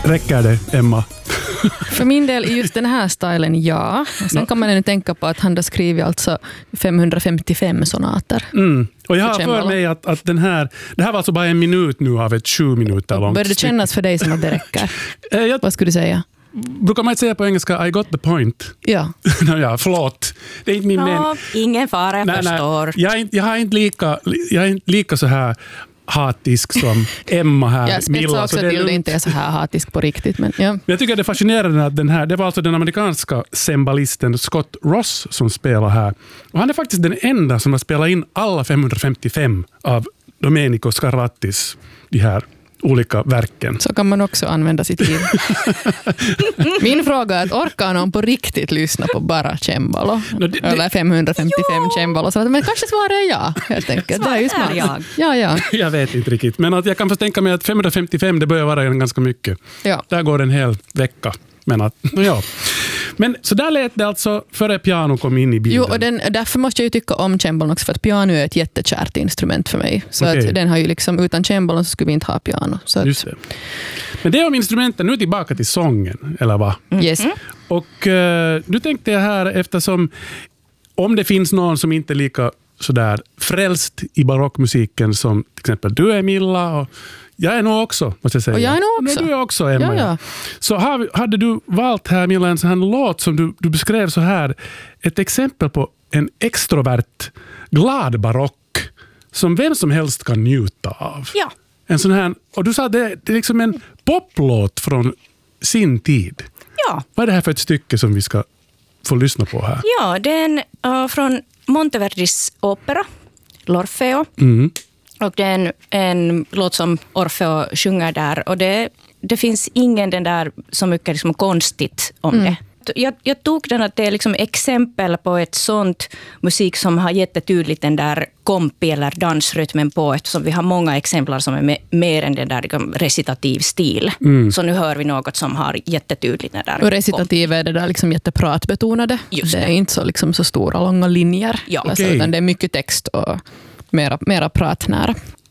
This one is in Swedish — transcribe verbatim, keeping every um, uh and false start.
Räcker det, Emma? För min del i just den här stilen, ja. Och sen no. kan man ju tänka på att han har skrivit alltså femhundrafemtiofem sonater. Mm. Och jag har för mig att, att den här, det här var alltså bara en minut nu av ett sju minuter långt. Börjar det kännas för dig som att det räcker? jag, Vad skulle du säga? Brukar man inte säga på engelska I got the point? Ja. ja, förlåt. Det är inte min no, men. Ingen fara, jag nej, förstår. Nej, jag, är inte, jag, har inte lika, jag är inte lika så här hatisk som Emma här. Jag spetsar också till det inte är så här hatisk på riktigt. Men, ja. Jag tycker det är fascinerande att den här, det var alltså den amerikanska cembalisten Scott Ross som spelar här. Och han är faktiskt den enda som har spelat in alla femhundrafemtiofem av Domenico Scarlattis, de här olika verken. Så kan man också använda sitt liv. Min fråga är att orkar någon på riktigt lyssna på bara cembalo? No, det, eller femhundrafemtiofem jo. Cembalo. Så, men kanske svarar jag, helt enkelt. Det är ju smart. Jag. Ja, ja. jag vet inte riktigt. Men att jag kan få tänka mig att femhundrafemtiofem det börjar vara ganska mycket. Ja. Där går en hel vecka. Men, att, ja. Men så där lät det alltså före piano kom in i bilden. Jo, och den, därför måste jag ju tycka om cembalon också, för att piano är ett jättekärt instrument för mig. Så okay. att den har ju liksom, utan cembalon så skulle vi inte ha piano. Så Just det. Men det är om instrumenten, nu tillbaka till sången, eller vad? Mm. Yes. Och uh, nu tänkte jag här, eftersom om det finns någon som inte är lika sådär frälst i barockmusiken som till exempel du är, Milla, och jag är nog också, måste jag säga. Och jag är nog också. Men du är också, Emma. Ja, ja. Så har, hade du valt här, Milla, en sån här låt som du, du beskrev så här. Ett exempel på en extrovert, glad barock som vem som helst kan njuta av. Ja. En sån här, och du sa att det, det är liksom en poplåt från sin tid. Ja. Vad är det här för ett stycke som vi ska få lyssna på här? Ja, det är en, uh, från Monteverdis opera, L'Orfeo. Mm. Och det är en, en låt som Orfeo sjunger där. Och det, det finns ingen den där så mycket liksom konstigt om mm. det. Jag, jag tog den att det är liksom exempel på ett sånt musik som har jättetydligt den där kompi eller dansrytmen på, eftersom vi har många exemplar som är med, mer än den där liksom, recitativ stil. Mm. Så nu hör vi något som har jättetydligt den där. Och recitativ är det där liksom jättepratbetonade. Just det. det är inte så, liksom, så stora långa linjer. Ja. Alltså, okay. utan det är mycket text och mera, mera pratnära.